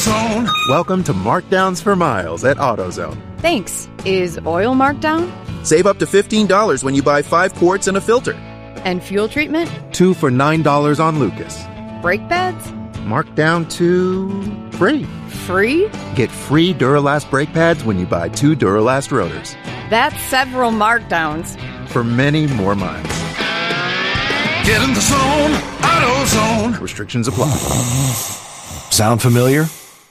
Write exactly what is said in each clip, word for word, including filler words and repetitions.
AutoZone. Welcome to Markdowns for Miles at AutoZone. Thanks. Is oil marked down? Save up to fifteen dollars when you buy five quarts and a filter. And fuel treatment? Two for nine dollars on Lucas. Brake pads? Marked down to free. Free? Get free Duralast brake pads when you buy two Duralast rotors. That's several markdowns. For many more miles. Get in the zone, AutoZone. Restrictions apply. Sound familiar?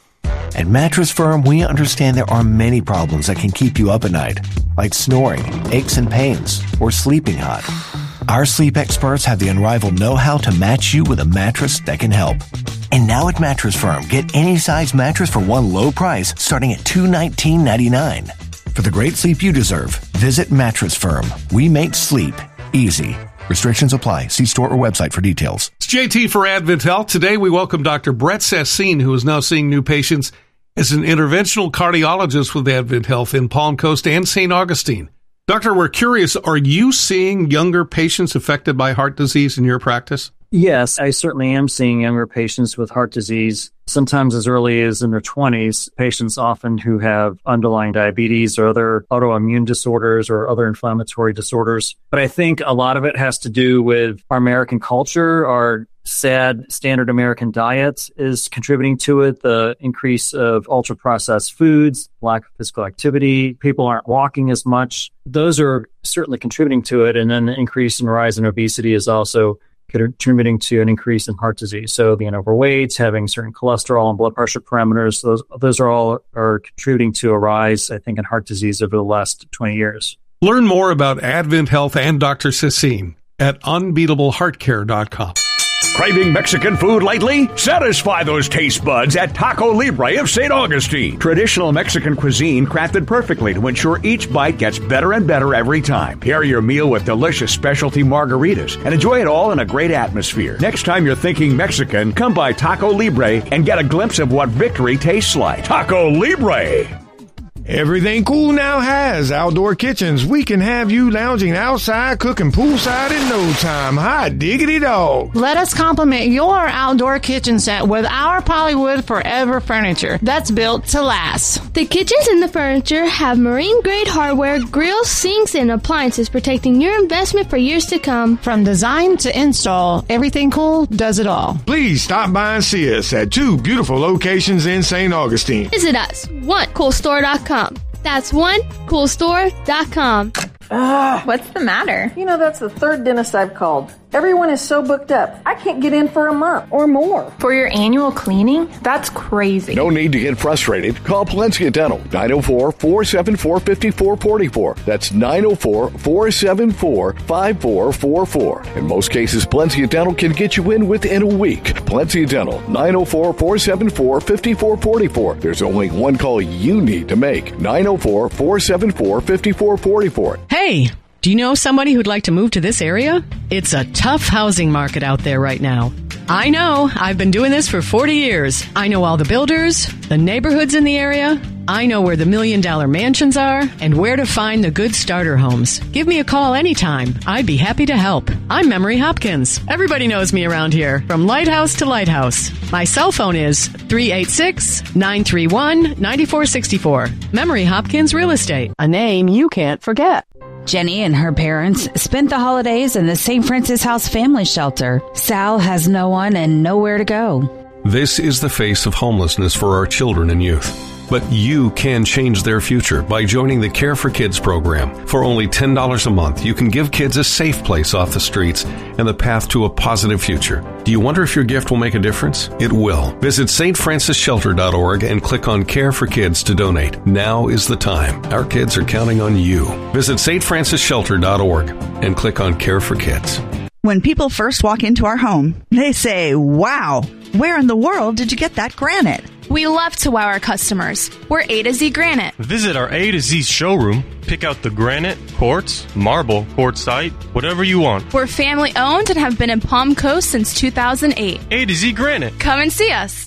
At Mattress Firm, we understand there are many problems that can keep you up at night, like snoring, aches and pains, or sleeping hot. Our sleep experts have the unrivaled know-how to match you with a mattress that can help. And now at Mattress Firm, get any size mattress for one low price starting at two hundred nineteen dollars and ninety-nine cents. For the great sleep you deserve, visit Mattress Firm. We make sleep easy. Restrictions apply. See store or website for details. It's J T for Advent Health. Today we welcome Doctor Brett Sassine, who is now seeing new patients as an interventional cardiologist with Advent Health in Palm Coast and Saint Augustine. Doctor, we're curious, are you seeing younger patients affected by heart disease in your practice? Yes, I certainly am seeing younger patients with heart disease, sometimes as early as in their twenties, patients often who have underlying diabetes or other autoimmune disorders or other inflammatory disorders. But I think a lot of it has to do with our American culture. Our sad standard American diet is contributing to it. The increase of ultra-processed foods, lack of physical activity, people aren't walking as much. Those are certainly contributing to it. And then the increase in rise in obesity is also contributing to an increase in heart disease. So being overweight, having certain cholesterol and blood pressure parameters, those those are all are contributing to a rise, I think, in heart disease over the last twenty years. Learn more about Advent Health and Doctor Sassine at unbeatable heart care dot com. Craving Mexican food lately? Satisfy those taste buds at Taco Libre of Saint Augustine. Traditional Mexican cuisine crafted perfectly to ensure each bite gets better and better every time. Pair your meal with delicious specialty margaritas and enjoy it all in a great atmosphere. Next time you're thinking Mexican, come by Taco Libre and get a glimpse of what victory tastes like. Taco Libre! Everything Cool now has outdoor kitchens. We can have you lounging outside, cooking poolside in no time. Hot diggity dog. Let us complement your outdoor kitchen set with our Polywood Forever furniture that's built to last. The kitchens and the furniture have marine-grade hardware, grills, sinks, and appliances protecting your investment for years to come. From design to install, Everything Cool does it all. Please stop by and see us at two beautiful locations in Saint Augustine. Visit us, one cool store dot com. That's one cool store dot com. Uh, What's the matter? You know, that's the third dentist I've called. Everyone is so booked up. I can't get in for a month or more. For your annual cleaning? That's crazy. No need to get frustrated. Call Palencia Dental, nine oh four, four seven four, five four four four. That's nine oh four, four seven four, five four four four. In most cases, Palencia Dental can get you in within a week. Palencia Dental, nine oh four, four seven four, five four four four. There's only one call you need to make. nine oh four, four seven four, five four four four. Hey, do you know somebody who'd like to move to this area? It's a tough housing market out there right now. I know. I've been doing this for forty years. I know all the builders, the neighborhoods in the area. I know where the million-dollar mansions are and where to find the good starter homes. Give me a call anytime. I'd be happy to help. I'm Memory Hopkins. Everybody knows me around here, from lighthouse to lighthouse. My cell phone is three eight six, nine three one, nine four six four. Memory Hopkins Real Estate, a name you can't forget. Jenny and her parents spent the holidays in the Saint Francis House Family Shelter. Sal has no one and nowhere to go. This is the face of homelessness for our children and youth. But you can change their future by joining the Care for Kids program. For only ten dollars a month, you can give kids a safe place off the streets and the path to a positive future. Do you wonder if your gift will make a difference? It will. Visit s t francis shelter dot org and click on Care for Kids to donate. Now is the time. Our kids are counting on you. Visit s t francis shelter dot org and click on Care for Kids. When people first walk into our home, they say, "Wow, where in the world did you get that granite?" We love to wow our customers. We're A to Z Granite. Visit our A to Z showroom. Pick out the granite, quartz, marble, quartzite, whatever you want. We're family owned and have been in Palm Coast since two thousand eight. A to Z Granite. Come and see us.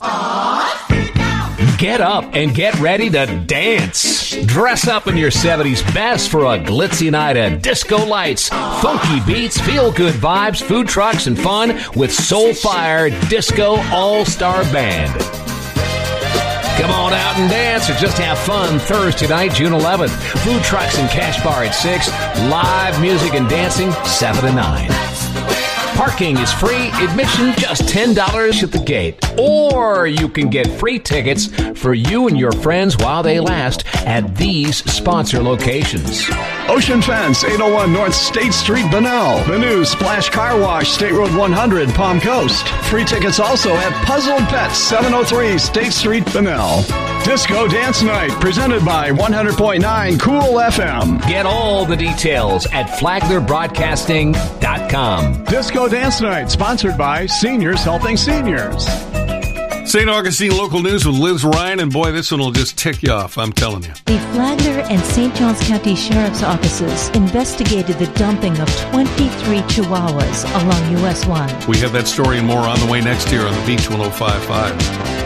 Get up and get ready to dance. Dress up in your seventies best for a glitzy night of disco lights, funky beats, feel-good vibes, food trucks, and fun with Soulfire Disco All-Star Band. Come on out and dance or just have fun Thursday night, June eleventh. Food trucks and cash bar at six. Live music and dancing seven to nine. Parking is free. Admission just ten dollars at the gate. Or you can get free tickets for you and your friends while they last at these sponsor locations. Ocean Fence, eight oh one North State Street, Bunnell. The new Splash Car Wash, State Road one hundred, Palm Coast. Free tickets also at Puzzled Pets, seven oh three State Street, Bunnell. Disco Dance Night, presented by one hundred point nine Cool F M. Get all the details at flagler broadcasting dot com. Disco Dance Night, sponsored by Seniors Helping Seniors. Saint Augustine local news with Liz Ryan, and boy, this one will just tick you off, I'm telling you. The Flagler and Saint Johns County Sheriff's Offices investigated the dumping of twenty-three Chihuahuas along U S one. We have that story and more on the way next year on the Beach one oh five point five.